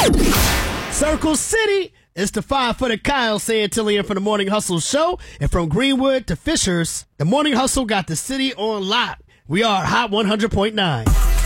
Circle City. It's the 5-footed Kyle Santillian from the Morning Hustle Show. And from Greenwood to Fishers, the Morning Hustle got the city on lock. We are Hot 100.9.